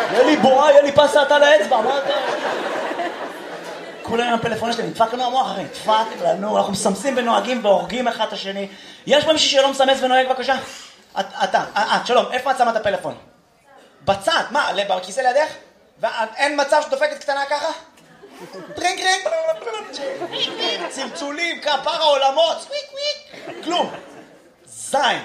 יהיה לי בועה, יהיה לי פסת על האצבע, מה אתה? כולם עם הפלאפון שלהם, נדפק לנו המוח אחי, נדפק לנו, אנחנו מסמסים ונוהגים והורגים אחד את השני. יש פה מישהו שלא מסמס ונוהג בבקשה? אתה, שלום, איפה את שמה את הפלאפון? בצד, מה, בכיסא לידך? ואין מצב שדופקת קטנה ככה? טרינג רינג, צמצולים, כפר העולמות, סוויק וויק, כלום. זין.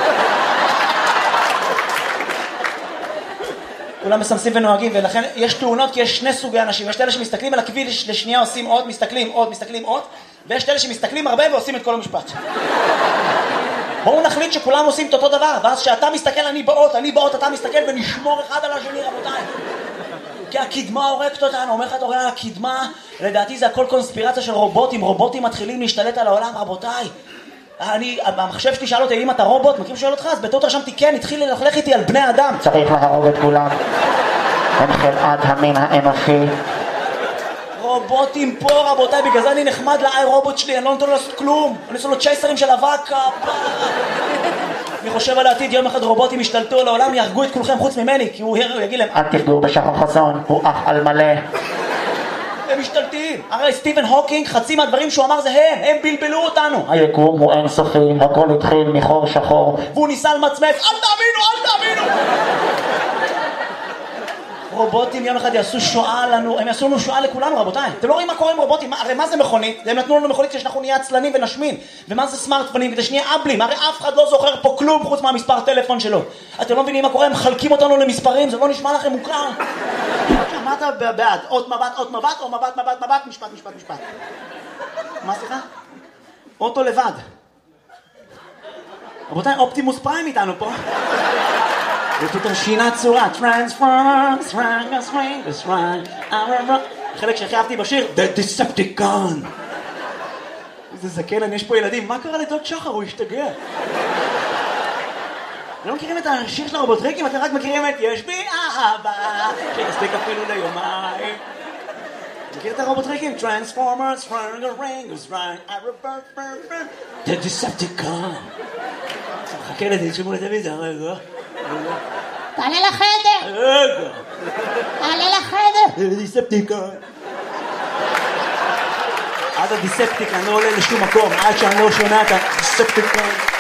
כולם מסמסים ונוהגים, ולכן יש תאונות כי יש שני סוגי אנשים. יש אלה שמסתכלים על הכביל לשנייה עושים עוד, מסתכלים עוד, ויש אלה שמסתכלים הרבה ועושים את כל המשפט. בואו נחליט שכולם עושים את אותו דבר, ואז שאתה מסתכל אני באות, אתה מסתכל ונשמור אחד על השני, רבותיי. כי הקדמה הורגת אותנו, אומר לך את הורי הקדמה, לדעתי זה הכל קונספירציה של רובוטים מתחילים להשתלט על העולם, רבותיי. המחשב שלי שאל אותי, אם אתה רובוט, מכיר שואל אותך? אז בטעות רשמתי כן, התחיל ללכלך איתי על בני אדם. צריך להרוג את כולם. הם חלאת המין האנושי. רובוטים פה, רבותיי, בגלל זה אני נחמד לאי רובוט שלי, אני לא נותן לו לעשות כלום. אני עושה לו צ'ייסרים של אבק, אני חושב על העתיד, יום אחד רובוטים ישתלטו על העולם, יהרגו את כולכם חוץ ממני, כי הוא יגיד להם, אל תפגעו בשחר חסון, הוא אח על מלא. הם משתלטים. הרי סטיבן הוקינג, חצי מהדברים שהוא אמר זה הם בלבלו אותנו. היקום הוא אינסופי, הכל התחיל מחור שחור. והוא ניסה למצמץ, אל תאמינו! רובוטים יום אחד יעשו שואה לנו, הם יעשו לנו שואה לכולנו, רבותיי. אתם לא רואים מה קורה עם רובוטים? הרי מה זה מכונית? הם נתנו לנו מכונית כדי שאנחנו נהיה עצלנים ונשמין. ומה זה סמארטפונים? כדי שנהיה אבלים. הרי אף אחד לא זוכר פה כלום חוץ מהמספר טלפון שלו. אתם לא מבינים מה קורה? הם מחלקים אותנו למספרים, זה לא נשמע לכם מוכר. מה אתה בעד? עוד מבט, או מבט, משפט. מה סליחה? אוטו לבד. רבותיי, אופטימוס פריים איתנו פה. ופתאום שינה צורה, Transformers, חלק שהכי אהבתי בשיר, The Decepticon. איזה זקן, יש פה ילדים, מה קרה לדוד שחר? הוא השתגע. לא מכירים את השיר של הרובוטריקים, אתם רק מכירים את יש בי אהבה, שיספיק אפילו ליומיים. מכיר את הרובוטריקים? Transformers, The Decepticon. חכה לזה, שימו לטלוויזיה, רגע. תעלה לחדר! רגע! תעלה לחדר! דיספטיקון. עד הדיספטיקון, אני לא עולה לשום מקום, עד שאני לא שומע את הדיספטיקון.